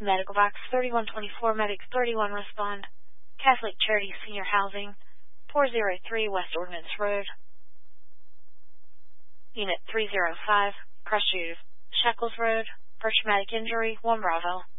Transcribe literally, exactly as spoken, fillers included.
Medical Box thirty-one twenty-four, Medic thirty-one respond. Catholic Charity Senior Housing, four oh three West Ordnance Road. Unit three oh five, Cross Shooter, Shackles Road, for traumatic injury, one Bravo.